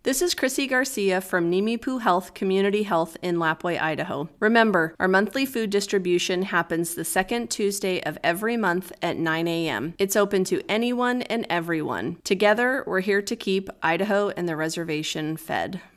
This is Chrissy Garcia from Nimipu Health Community Health in Lapwai, Idaho. Remember, our monthly food distribution happens the second Tuesday of every month at 9 a.m. It's open to anyone and everyone. Together, we're here to keep Idaho and the reservation fed.